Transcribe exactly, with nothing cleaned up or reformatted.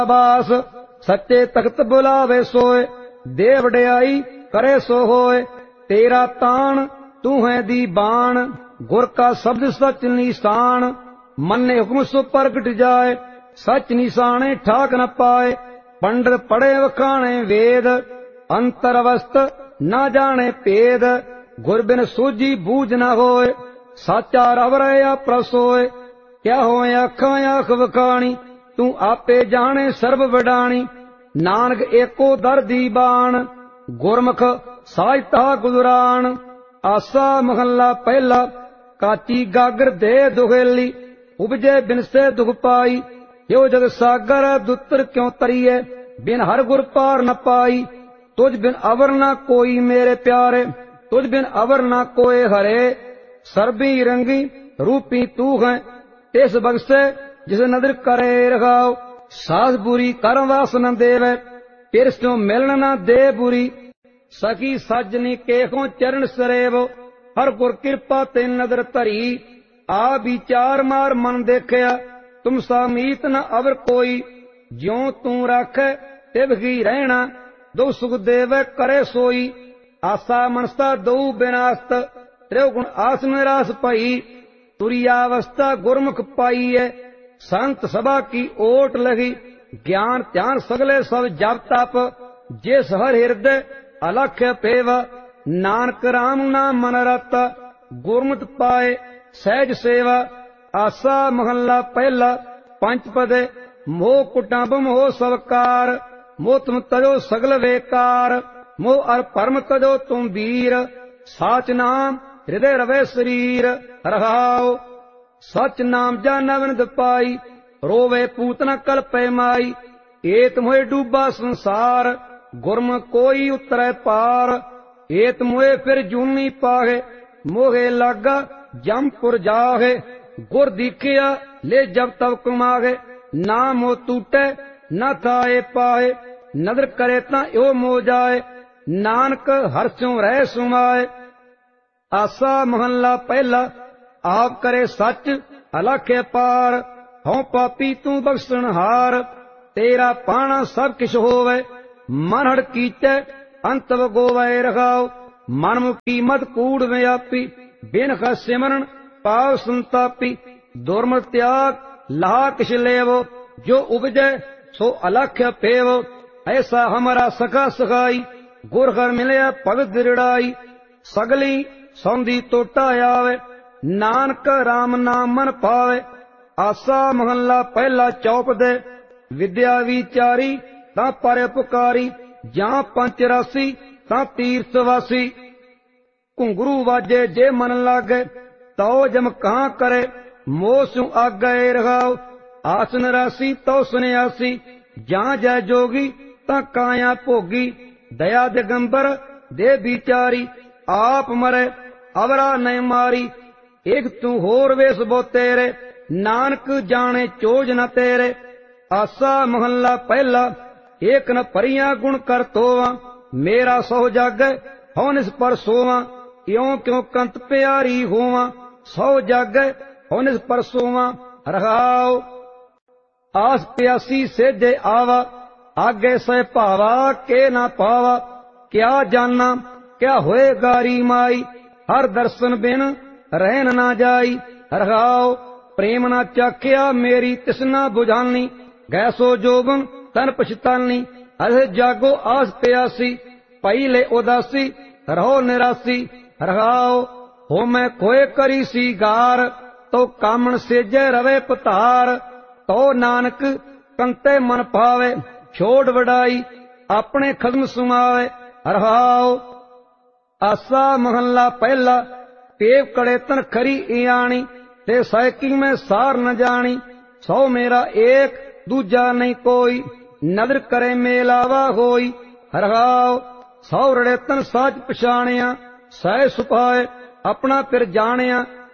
बास सच्चे तख्त बुलावे सोए, दे वड्याई करे सो होए। तेरा तान तू है दीवान, गुर का शब्द सच निशान। मन्ने हुक्म सो प्रगट जाए, सच निशाने ठाक न पाए। पंडित पढ़े वखाणे वेद, अंतर अवस्थ न जाने भेद। गुर बिन सूझी बूझ न होए, साचा रब रहा प्रसोए। क्या होए आखां आख वखाणी, तू आपे जाने सर्ब वडाणी। नानक एको दर दी बाण, गुरमुख साजता गुजरान। आसा महला पहला, काची गागर दे दुहेली। उपजे बिन से दुख पाई, यो जग सागर दुत्र क्यों तरिए। बिन हर गुर पार न पाई, तुझ बिन अवर न कोई मेरे प्यारे। तुझ बिन अवर न कोई हरे, सर्बी रंगी रूपी तू है। तिस बख्शे जिस नदर करे रखाओ, सास बुरी करम वास न देवे। फिर स्यों मिलन न दे बुरी, सखी सजनी केखों चरण सरेवो। हर गुर कृपा ते नदर धरी, आ विचार मार मन देखया। तुम सामीत न अवर कोई, ज्यों तू राखे तिव ही रहना। दो सुख देवे करे सोई, आसा मनसा दो विनाशत। त्रिगुण आस निराश पई, तुरियावस्था गुरमुख पाई है। संत सभा की ओट लगी, ज्ञान ध्यान सगले सब जप तप। जिस हर हृदय अलख पेव, नानक राम नाम मन रता। गुरमत पाए सहज सेवा, आसा महला पहला। पंच पदे मोह कुटुंब मोह सबकार। मोह तुम तजो सगल बेकार, मोह अर परम तजो तुम वीर। साच नाम हृदय रवे शरीर, रहाओ सच नाम जा नवनित पाई। रोवे पूत न कल्पे माई, एत मोहे डूबा संसार। गुरमुख कोई उतरै पार, एत मोहे फिर जूनी पाहे। मोहे लागा जमपुर जाहे, गुर दीखिया ले जब तब कमाहे। ना मोह टूटे न थाए पाए, नदर करे ता यो मोह जाए। नानक हर स्यों रह सुमाए। आसा महला पहला, आप करे सच अलख पार। हों पापी तू बख्शण हार, तेरा पाना सब किश होवे। मन हड़ कीचे अंत गोवे रखाओ। मन मुखी मत कूड़ व्यापी, बिन ख सिमरन पाव संतापी। दुर्मत त्याग लाह किश लेवो, जो उपजे सो अलख पेवो। ऐसा हमारा सखा सखाई, गुर घर मिलया भगत दृढ़ाई। सगली सौंधी टोटा आवे, नानक राम नाम मन पावे। आसा महला पहला चौप दे, विद्या विचारी तां पर पुकारी। जां पंच राशि तां तीर्थ वासी। घुंगरू वाजे जे मन लागे, तो जम कहां करे। मोह स्यों आगे रखाओ, आसन राशि तो सन्यासी। जां जय जोगी तां काया भोगी। दया दिगंबर दे विचारी, आप मरे अवरा नहीं मारी। एक तू होर वेस बो तेरे, नानक जाने चोज न तेरे। आसा महला पहला, एक न परियां गुण कर तोवा। मेरा सो जागे हौन इस पर सोवा, इयों क्यों कंत प्यारी होवा। सौ जागे हौन इस पर सोवा, रहाओ आस प्यासी से दे आवा। आगे से भावा के ना पावा, क्या जाना क्या होए गारी माई। हर दर्शन बिन रहन ना जाई, रहाओ प्रेम ना चाख्या मेरी तिसना बुझानी। गैसो जोबन तन पछतानी, अरे जागो आस प्यासी। पई ले उदासी रहो निरासी, रहाओ हो मैं खोए करी सी गार। तो कामन सेजे रवे पतार, तो नानक कंते मन पावे। छोड़ वडाई अपने खसम सुमावे, रहाओ आसा महला पहला। पेव कड़े तन खरी इयाणी, ते सैकी में सार न जानी। सौ मेरा एक दूजा नहीं कोई, नदर करे मेलावा होई। रहाओ सौ रड़े तन साच पछाणिया, सह सुपाए अपना फिर जानिया।